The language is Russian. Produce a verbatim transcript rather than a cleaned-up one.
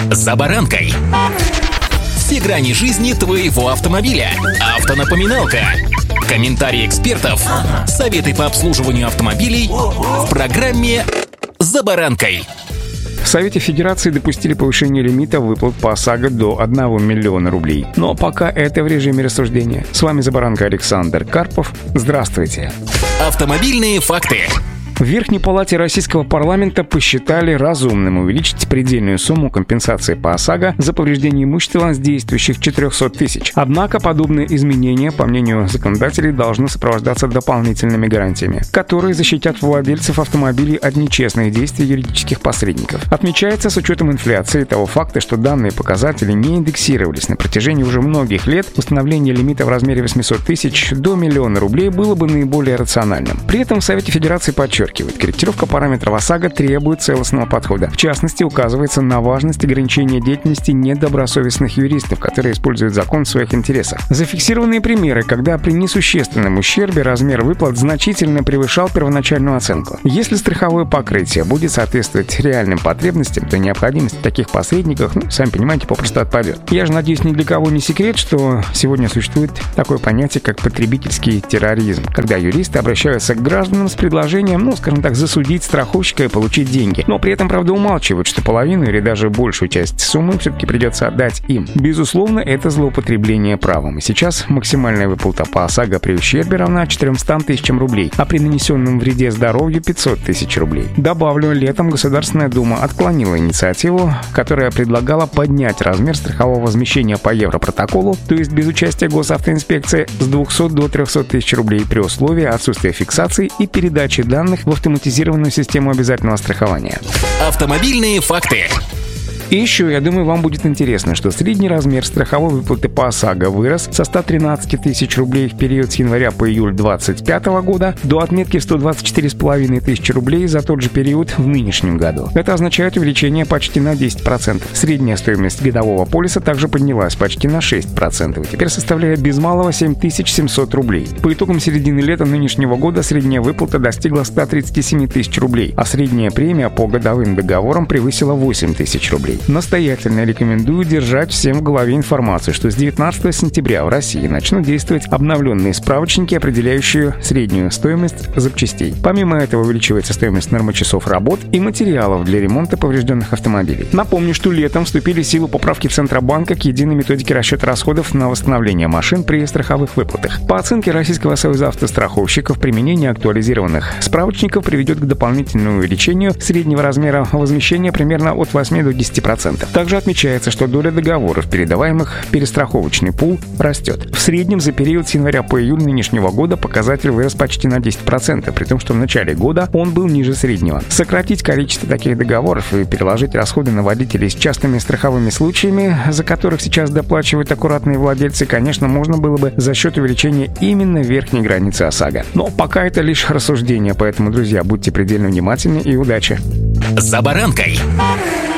«За баранкой». Все грани жизни твоего автомобиля. Автонапоминалка. Комментарии экспертов. Советы по обслуживанию автомобилей в программе «За баранкой». В Совете Федерации допустили повышение лимита выплат по ОСАГО до одного миллиона рублей. Но пока это в режиме рассуждения. С вами «За баранкой» Александр Карпов. Здравствуйте. Автомобильные факты. В Верхней палате российского парламента посчитали разумным увеличить предельную сумму компенсации по ОСАГО за повреждение имущества с действующих четырехсот тысяч. Однако подобные изменения, по мнению законодателей, должны сопровождаться дополнительными гарантиями, которые защитят владельцев автомобилей от нечестных действий юридических посредников. Отмечается с учетом инфляции и того факта, что данные показатели не индексировались на протяжении уже многих лет, установление лимита в размере восемьсот тысяч до миллиона рублей было бы наиболее рациональным. При этом в Совете Федерации подчеркивают, корректировка параметров ОСАГО требует целостного подхода. В частности, указывается на важность ограничения деятельности недобросовестных юристов, которые используют закон в своих интересах. Зафиксированные примеры, когда при несущественном ущербе размер выплат значительно превышал первоначальную оценку. Если страховое покрытие будет соответствовать реальным потребностям, то необходимость в таких посредниках, ну, сами понимаете, попросту отпадет. Я же надеюсь, ни для кого не секрет, что сегодня существует такое понятие, как потребительский терроризм, когда юристы обращаются к гражданам с предложением, ну, скажем так, засудить страховщика и получить деньги. Но при этом, правда, умалчивают, что половину или даже большую часть суммы все-таки придется отдать им. Безусловно, это злоупотребление правом. И сейчас максимальная выплата по ОСАГО при ущербе равна четырёмстам тысячам рублей, а при нанесенном вреде здоровью пятьсот тысяч рублей. Добавлю, летом Государственная Дума отклонила инициативу, которая предлагала поднять размер страхового возмещения по Европротоколу, то есть без участия госавтоинспекции, с двухсот до трехсот тысяч рублей при условии отсутствия фиксации и передачи данных в автоматизированную систему обязательного страхования. Автомобильные факты. И еще, я думаю, вам будет интересно, что средний размер страховой выплаты по ОСАГО вырос со ста тринадцати тысяч рублей в период с января по июль две тысячи двадцать пятого года до отметки в сто двадцать четыре с половиной тысячи рублей за тот же период в нынешнем году. Это означает увеличение почти на десять процентов. Средняя стоимость годового полиса также поднялась почти на шесть процентов и теперь составляет без малого семь тысяч семьсот рублей. По итогам середины лета нынешнего года средняя выплата достигла ста тридцати семи тысяч рублей, а средняя премия по годовым договорам превысила восемь тысяч рублей. Настоятельно рекомендую держать всем в голове информацию, что с девятнадцатого сентября в России начнут действовать обновленные справочники, определяющие среднюю стоимость запчастей. Помимо этого увеличивается стоимость нормочасов работ и материалов для ремонта поврежденных автомобилей. Напомню, что летом вступили в силу поправки Центробанка к единой методике расчета расходов на восстановление машин при страховых выплатах. По оценке Российского союза автостраховщиков, применение актуализированных справочников приведет к дополнительному увеличению среднего размера возмещения примерно от восьми до десяти процентов. Также отмечается, что доля договоров, передаваемых в перестраховочный пул, растет. В среднем за период с января по июль нынешнего года показатель вырос почти на десять процентов, при том, что в начале года он был ниже среднего. Сократить количество таких договоров и переложить расходы на водителей с частными страховыми случаями, за которых сейчас доплачивают аккуратные владельцы, конечно, можно было бы за счет увеличения именно верхней границы ОСАГО. Но пока это лишь рассуждение, поэтому, друзья, будьте предельно внимательны и удачи. «За баранкой».